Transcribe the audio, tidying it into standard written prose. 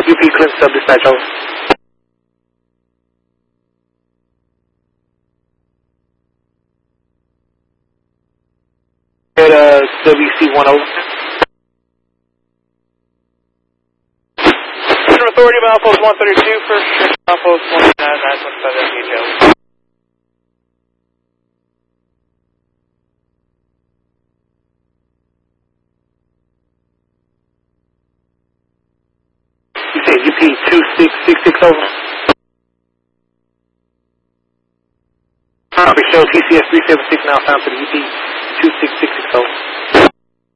UP Clinton Sub Dispatch, over. At WC1 over. Authority, milepost 132, first shift, milepost 199.915 details. You said UP 2666 over. Copy, show TCS 376 now found to the UP 2666 over.